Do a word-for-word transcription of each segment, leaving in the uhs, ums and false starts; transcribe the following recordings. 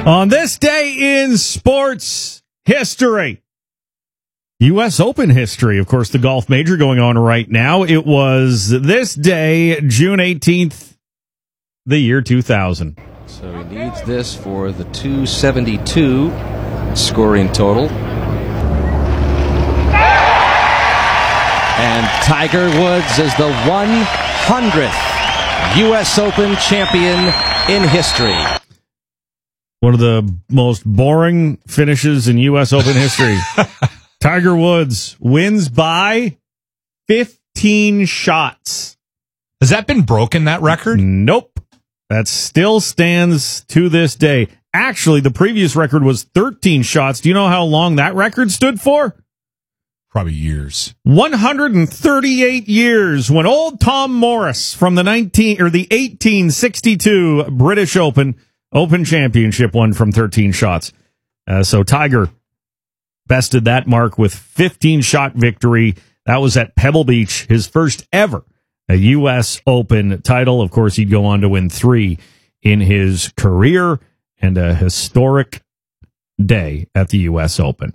On this day in sports history, U S Open history, of course, the golf major going on right now. It was this day, June eighteenth, the year two thousand. So he needs this for the two seventy-two scoring total. And Tiger Woods is the one hundredth U S Open champion in history. One of the most boring finishes in U S Open history. Tiger Woods wins by fifteen shots. Has that been broken, that record? Nope. That still stands to this day. Actually, the previous record was thirteen shots. Do you know how long that record stood for? Probably years. one hundred thirty-eight years, when old Tom Morris from the nineteen or the eighteen sixty-two British Open Open Championship won from thirteen shots. Uh, so Tiger bested that mark with fifteen shot victory. That was at Pebble Beach, his first ever a U S Open title. Of course, he'd go on to win three in his career, and a historic day at the U S Open.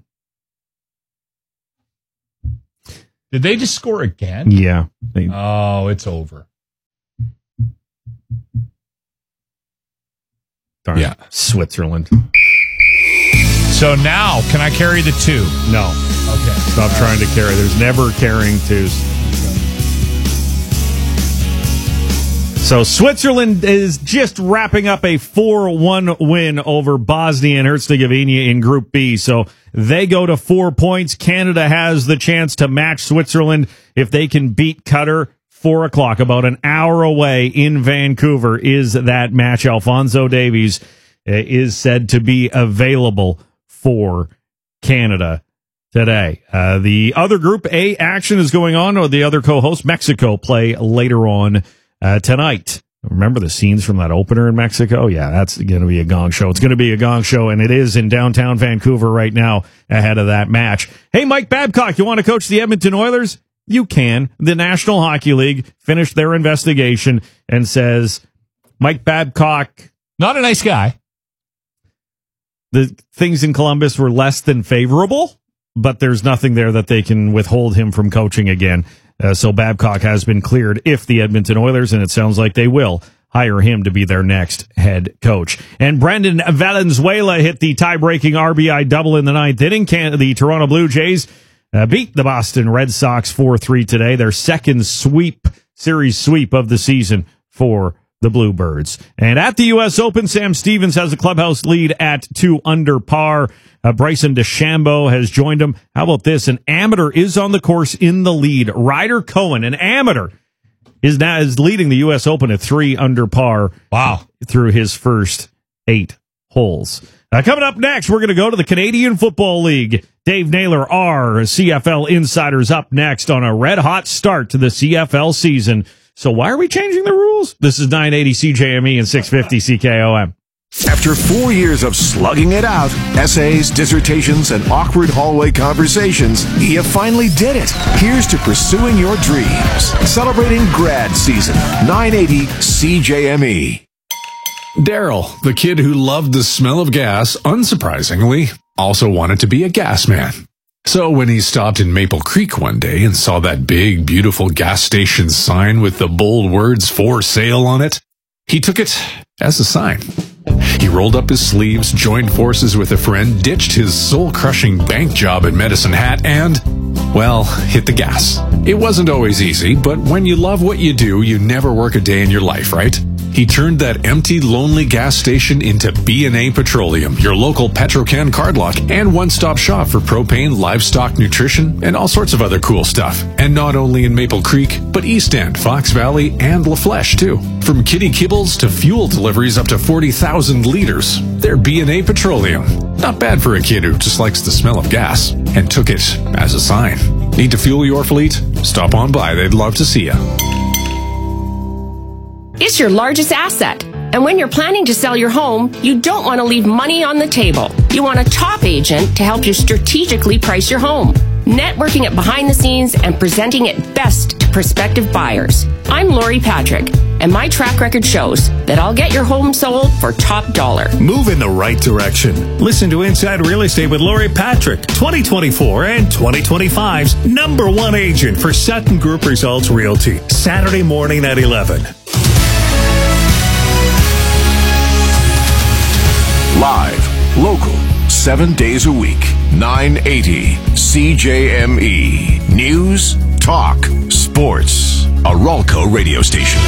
Did they just score again? Yeah. They, oh, it's over. Darn yeah. Switzerland. So now, can I carry the two? No. Okay. Stop All trying right. to carry. There's never carrying twos. So Switzerland is just wrapping up a four one win over Bosnia and Herzegovina in Group B. So they go to four points. Canada has the chance to match Switzerland if they can beat Qatar. Four o'clock, about an hour away in Vancouver, is that match. Alphonso Davies uh, is said to be available for Canada today. Uh, the other Group A action is going on, or the other co-host, Mexico, play later on uh, tonight. Remember the scenes from that opener in Mexico? Yeah, that's going to be a gong show. It's going to be a gong show, and it is in downtown Vancouver right now ahead of that match. Hey, Mike Babcock, you want to coach the Edmonton Oilers? You can. The National Hockey League finished their investigation and says Mike Babcock, not a nice guy. The things in Columbus were less than favorable, but there's nothing there that they can withhold him from coaching again. Uh, so Babcock has been cleared if the Edmonton Oilers, and it sounds like they will, hire him to be their next head coach. And Brendan Valenzuela hit the tie-breaking R B I double in the ninth inning. Can- the Toronto Blue Jays Uh, beat the Boston Red Sox four three today, their second sweep, series sweep of the season for the Bluebirds. And at the U S Open, Sam Stevens has a clubhouse lead at two under par. Uh, Bryson DeChambeau has joined him. How about this? An amateur is on the course in the lead. Ryder Cohen, an amateur, is now is leading the U S Open at three under par. Wow. Through his first eight holes. Uh, coming up next, we're going to go to the Canadian Football League. Dave Naylor, our C F L Insiders, up next on a red-hot start to the C F L season. So why are we changing the rules? This is nine eighty C J M E and six fifty C K O M. After four years of slugging it out, essays, dissertations, and awkward hallway conversations, you finally did it. Here's to pursuing your dreams. Celebrating grad season. nine eighty C J M E. Daryl, the kid who loved the smell of gas, unsurprisingly, also wanted to be a gas man. So when he stopped in Maple Creek one day and saw that big, beautiful gas station sign with the bold words "for sale" on it, he took it as a sign. He rolled up his sleeves, joined forces with a friend, ditched his soul-crushing bank job at Medicine Hat, and, well, hit the gas. It wasn't always easy, but when you love what you do, you never work a day in your life, right? He turned that empty, lonely gas station into B and A Petroleum, your local Petrocan card lock and one-stop shop for propane, livestock nutrition, and all sorts of other cool stuff. And not only in Maple Creek, but East End, Fox Valley, and La Flèche, too. From kitty kibbles to fuel deliveries up to forty thousand liters, they're B and A Petroleum. Not bad for a kid who just likes the smell of gas, and took it as a sign. Need to fuel your fleet? Stop on by. They'd love to see you. It's your largest asset. And when you're planning to sell your home, you don't want to leave money on the table. You want a top agent to help you strategically price your home, networking it behind the scenes and presenting it best to prospective buyers. I'm Lori Patrick. And my track record shows that I'll get your home sold for top dollar. Move in the right direction. Listen to Inside Real Estate with Lori Patrick, twenty twenty-four and twenty twenty-five's number one agent for Sutton Group Results Realty. Saturday morning at eleven. Live, local, seven days a week, nine eighty C J M E. News, talk, sports. A Ralco radio station.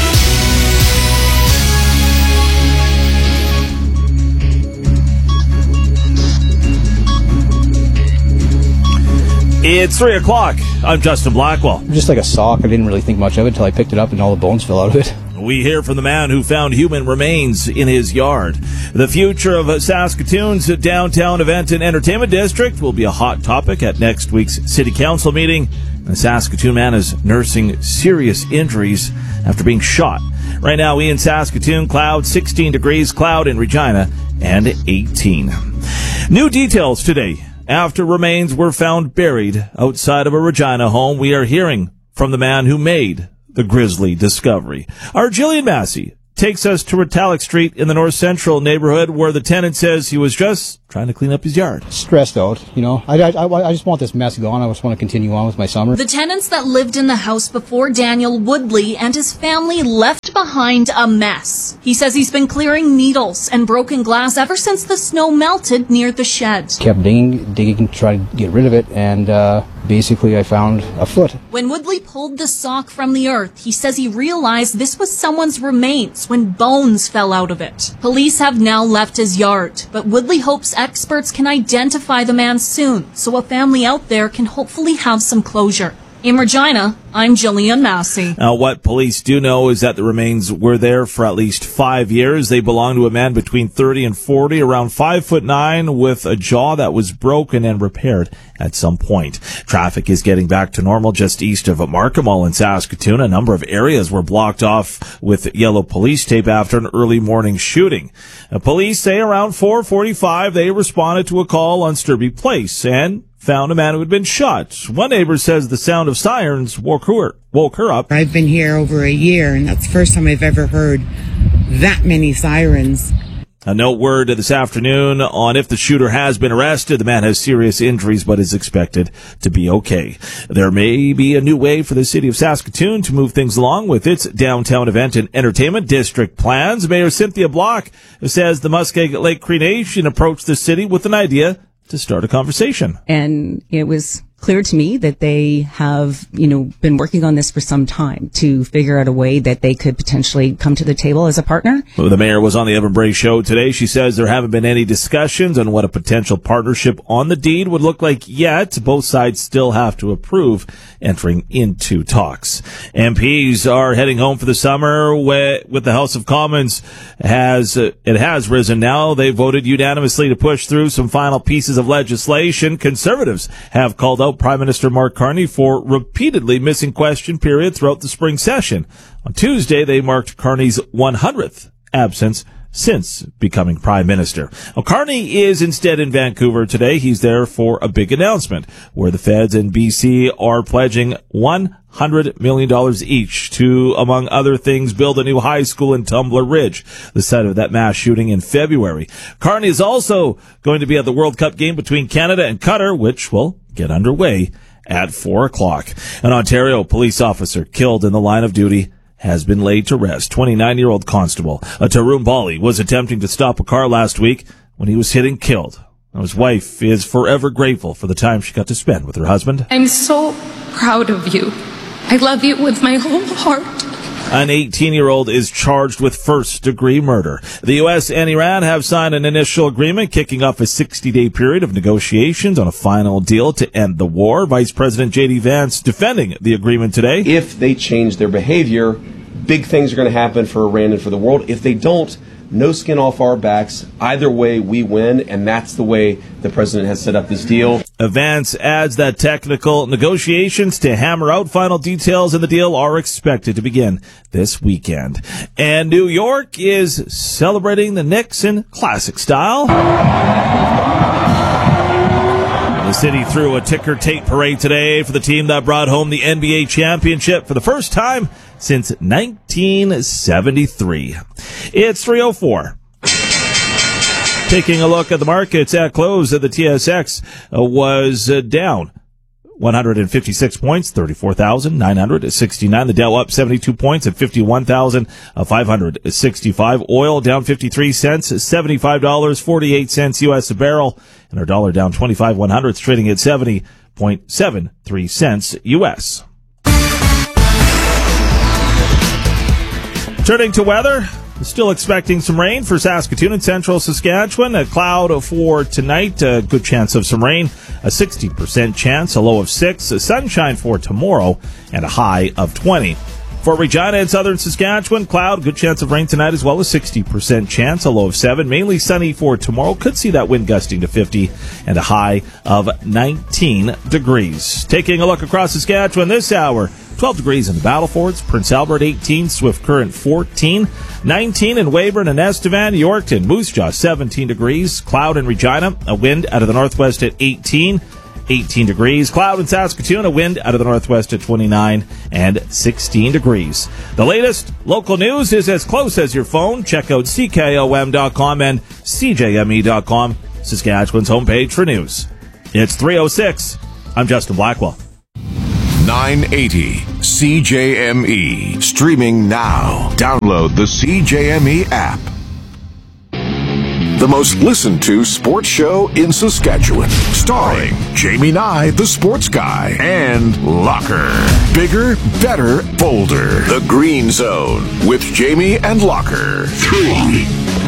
It's three o'clock. I'm Justin Blackwell. Just like a sock. I didn't really think much of it until I picked it up and all the bones fell out of it. We hear from the man who found human remains in his yard. The future of Saskatoon's downtown event and entertainment district will be a hot topic at next week's City Council meeting. The Saskatoon man is nursing serious injuries after being shot. Right now, we in Saskatoon, cloud, sixteen degrees, cloud in Regina, and eighteen. New details today. After remains were found buried outside of a Regina home, we are hearing from the man who made the grisly discovery. Our Jillian Massey takes us to Retallick Street in the North Central neighborhood where the tenant says he was just trying to clean up his yard. Stressed out, you know. I, I, I just want this mess gone. I just want to continue on with my summer. The tenants that lived in the house before Daniel Woodley and his family left behind a mess. He says he's been clearing needles and broken glass ever since the snow melted near the shed. Kept digging, digging to try to get rid of it, and uh, basically I found a foot. When Woodley pulled the sock from the earth, he says he realized this was someone's remains when bones fell out of it. Police have now left his yard, but Woodley hopes experts can identify the man soon, so a family out there can hopefully have some closure. In Regina, I'm Jillian Massey. Now, what police do know is that the remains were there for at least five years. They belong to a man between thirty and forty, around five foot nine, with a jaw that was broken and repaired at some point. Traffic is getting back to normal just east of Markham Mall in Saskatoon. A number of areas were blocked off with yellow police tape after an early morning shooting. Uh, police say around four forty-five they responded to a call on Sturby Place and found a man who had been shot. One neighbor says the sound of sirens woke her, woke her up. I've been here over a year, and that's the first time I've ever heard that many sirens. A note word this afternoon on if the shooter has been arrested. The man has serious injuries but is expected to be okay. There may be a new way for the city of Saskatoon to move things along with its downtown event and entertainment district plans. Mayor Cynthia Block says the Muskeg Lake Cree Nation approached the city with an idea to start a conversation. And it was clear to me that they have, you know, been working on this for some time to figure out a way that they could potentially come to the table as a partner. The mayor was on the Evan Bray show today. She says there haven't been any discussions on what a potential partnership on the deed would look like yet. Both sides still have to approve entering into talks. M Ps are heading home for the summer with the House of Commons has, uh, it has risen now. They voted unanimously to push through some final pieces of legislation. Conservatives have called out Prime Minister Mark Carney for repeatedly missing question period throughout the spring session. On Tuesday, they marked Carney's one hundredth absence since becoming Prime Minister. Now, Carney is instead in Vancouver today. He's there for a big announcement where the feds in B C are pledging one hundred million dollars each to, among other things, build a new high school in Tumbler Ridge, the site of that mass shooting in February. Carney is also going to be at the World Cup game between Canada and Qatar, which will get underway at four o'clock. An Ontario police officer killed in the line of duty has been laid to rest. twenty-nine-year-old constable Tarun Bali was attempting to stop a car last week when he was hit and killed. Now, his wife is forever grateful for the time she got to spend with her husband. I'm so proud of you. I love you with my whole heart. An eighteen-year-old is charged with first-degree murder. The U S and Iran have signed an initial agreement kicking off a sixty-day period of negotiations on a final deal to end the war. Vice President J D Vance defending the agreement today. If they change their behavior, big things are going to happen for Iran and for the world. If they don't, no skin off our backs. Either way, we win, and that's the way the president has set up this deal. Vance adds that technical negotiations to hammer out final details in the deal are expected to begin this weekend. And New York is celebrating the Knicks in classic style. The city threw a ticker tape parade today for the team that brought home the N B A championship for the first time since nineteen seventy-three. It's three oh four. Taking a look at the markets at close, the T S X was down one hundred fifty-six points, thirty-four thousand nine hundred sixty-nine. The Dow up seventy-two points at fifty-one thousand five hundred sixty-five. Oil down fifty-three cents, seventy-five dollars and forty-eight cents U S a barrel. And our dollar down twenty-five one hundredths, trading at seventy point seven three cents U S. Turning to weather. Still expecting some rain for Saskatoon and central Saskatchewan. A cloud for tonight. A good chance of some rain. A sixty percent chance. A low of six. A sunshine for tomorrow. And a high of twenty. For Regina and southern Saskatchewan, cloud. Good chance of rain tonight as well as sixty percent chance. A low of seven. Mainly sunny for tomorrow. Could see that wind gusting to fifty. And a high of nineteen degrees. Taking a look across Saskatchewan this hour. twelve degrees in the Battlefords, Prince Albert eighteen, Swift Current fourteen, nineteen in Weyburn and Estevan, Yorkton, Moose Jaw seventeen degrees, cloud in Regina, a wind out of the northwest at eighteen, eighteen degrees, cloud in Saskatoon, a wind out of the northwest at twenty-nine and sixteen degrees. The latest local news is as close as your phone. Check out C K O M dot com and C J M E dot com, Saskatchewan's homepage for news. It's three oh six. I'm Justin Blackwell. nine eighty C J M E. Streaming now. Download the C J M E app. The most listened to sports show in Saskatchewan. Starring Jamie Nye, the sports guy, and Locker. Bigger, better, bolder. The Green Zone with Jamie and Locker. Three,